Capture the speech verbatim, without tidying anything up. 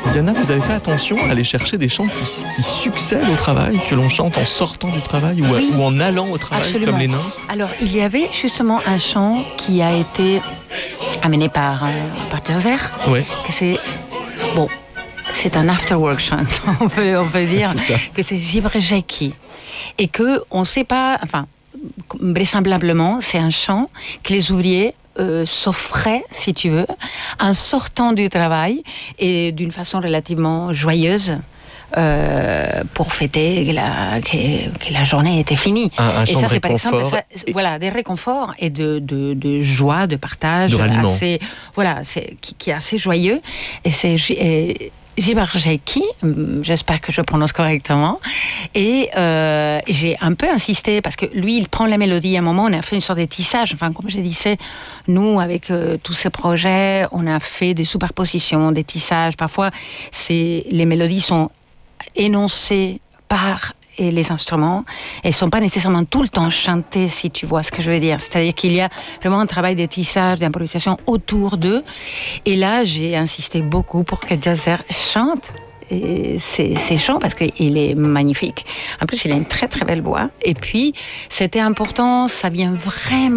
Diana, vous avez fait attention à aller chercher des chants qui, qui succèdent au travail, que l'on chante en sortant du travail ou, oui, ou en allant au travail, absolument. comme les nains? Alors, il y avait justement un chant qui a été amené par, euh, par Jazzer, Ouais. que c'est... Bon, c'est un after-work chant, on peut, on peut dire c'est que c'est Gibrejeki. Et qu'on ne sait pas... Enfin, vraisemblablement, c'est un chant que les ouvriers euh, s'offraient, si tu veux, en sortant du travail et d'une façon relativement joyeuse. Euh, pour fêter que la, que, que la journée était finie. Un, un et chant ça, de c'est par exemple, ça, et... voilà, des réconforts et de, de, de joie, de partage, de assez, voilà, c'est, qui, qui est assez joyeux. Et c'est et, Gibarjeki, j'espère que je prononce correctement, et euh, j'ai un peu insisté parce que lui, il prend la mélodie. À un moment, on a fait une sorte de tissage. Enfin, comme je disais, nous, avec euh, tous ces projets, on a fait des superpositions, des tissages. Parfois, c'est les mélodies sont énoncées par et les instruments, elles ne sont pas nécessairement tout le temps chantées, si tu vois ce que je veux dire. C'est-à-dire qu'il y a vraiment un travail de tissage, d'improvisation autour d'eux. Et là, j'ai insisté beaucoup pour que Jazzer chante et ces, ces chants parce qu'il est magnifique. En plus, il a une très très belle voix. Et puis, c'était important, ça vient vraiment